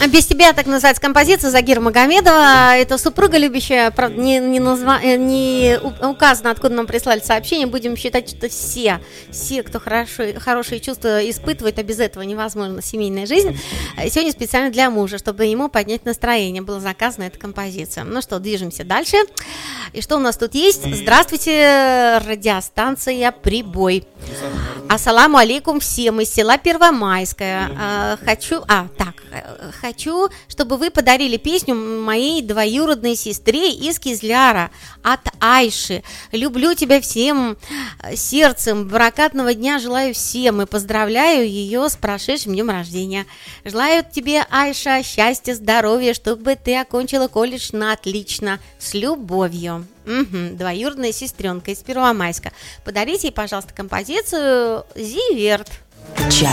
«Без тебя» так называется композиция Загира Магомедова. Это супруга любящая, правда, не указано, откуда нам прислали сообщение. Будем считать, что все, кто хорошие чувства испытывают, а без этого невозможна семейная жизнь. Сегодня специально для мужа, чтобы ему поднять настроение, была заказана эта композиция. Ну что, движемся дальше. И что у нас тут есть? Здравствуйте, радиостанция «Прибой». Ассаламу алейкум всем из села Первомайское. Хочу, чтобы вы подарили песню моей двоюродной сестре из Кизляра от Айши. Люблю тебя всем сердцем. Баракатного дня желаю всем и поздравляю ее с прошедшим днем рождения. Желаю тебе, Айша, счастья, здоровья, чтобы ты окончила колледж на отлично, с любовью. Двоюродная сестренка из Первомайска. Подарите ей, пожалуйста, композицию «Зиверт».